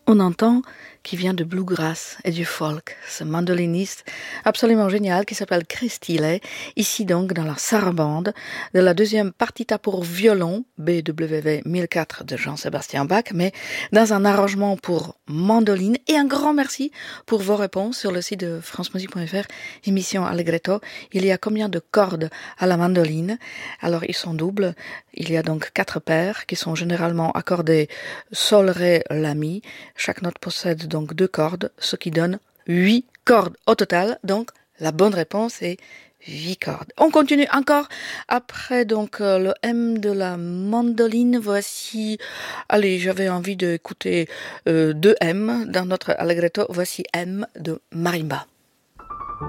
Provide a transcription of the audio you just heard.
On entend qui vient de bluegrass et du folk, ce mandoliniste absolument génial qui s'appelle Chris Thile, ici donc dans la sarabande de la deuxième partita pour violon, BWV 1004 de Jean-Sébastien Bach, mais dans un arrangement pour mandoline. Et un grand merci pour vos réponses sur le site de francemusique.fr, émission Allegretto. Il y a combien de cordes à la mandoline? Alors ils sont doubles, il y a donc 4 paires qui sont généralement accordées sol, ré, la, mi. Chaque note possède donc 2 cordes, ce qui donne 8 cordes au total. Donc, la bonne réponse est 8 cordes. On continue encore après donc le M de la mandoline. Voici, allez, j'avais envie d'écouter 2 M dans notre Allegretto. Voici M de marimba.